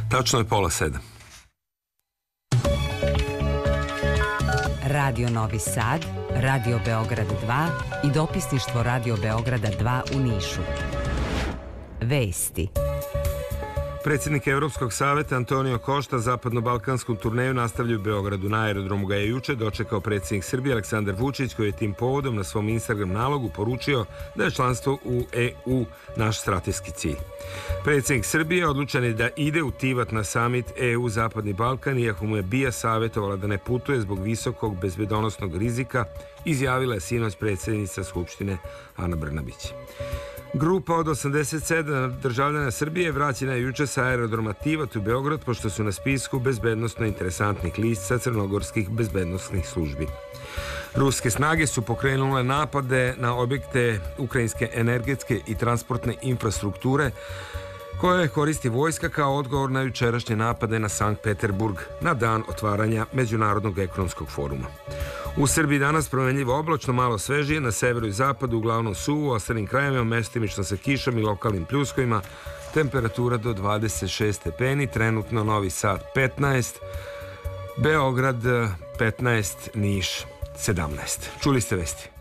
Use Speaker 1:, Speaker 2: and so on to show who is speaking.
Speaker 1: Tačno je 6:30.
Speaker 2: Radio Novi Sad, Radio Beograd 2 i dopisništvo Radio Beograda 2 u Nišu. Vesti.
Speaker 1: Predsjednik Evropskog saveta Antonio Košta zapadno-balkanskom turneju nastavlja u Beogradu. Na aerodromu ga je juče dočekao predsjednik Srbije Aleksandar Vučić, koji je tim povodom na svom Instagram nalogu poručio da je članstvo u EU naš strateški cilj. Predsjednik Srbije odlučan je da ide u Tivat na samit EU Zapadni Balkan, iako mu je BIA savjetovala da ne putuje zbog visokog bezbedonosnog rizika, izjavila je sinoć predsjednica Skupštine Ana Brnabić. Grupa od 87 državljana Srbije vraćena je juče sa aerodroma Tivat u Beograd, pošto su na spisku bezbednosno interesantnih lista crnogorskih bezbednosnih službi. Ruske snage su pokrenule napade na objekte ukrajinske energetske i transportne infrastrukture koje koristi vojska kao odgovor na jučerašnje napade na Sankt Peterburg na dan otvaranja Međunarodnog ekonomskog foruma. U Srbiji danas promenljivo oblačno, malo svežije, na severu i zapadu uglavnom suvo, u ostalim krajevima mestimično sa kišom i lokalnim pljuskovima, temperatura do 26 stepeni, trenutno Novi Sad 15, Beograd 15, Niš 17. Čuli ste vesti.